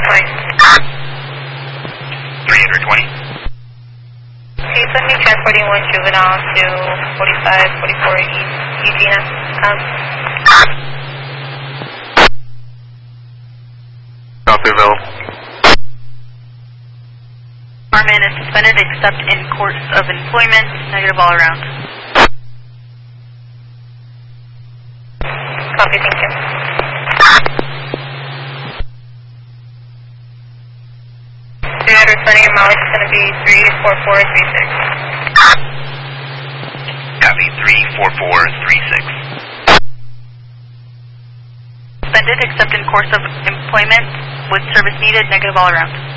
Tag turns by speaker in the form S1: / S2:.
S1: 320.
S2: Can you send me transporting one juvenile to 4544 Eugenia?
S1: Copy, available.
S3: Armin is suspended except in course of employment. Negative all around.
S2: Copy, thank you. Responding mileage is going to be 34436.
S1: Copy, 34436.
S3: Suspended except in course of employment with service needed. Negative all around.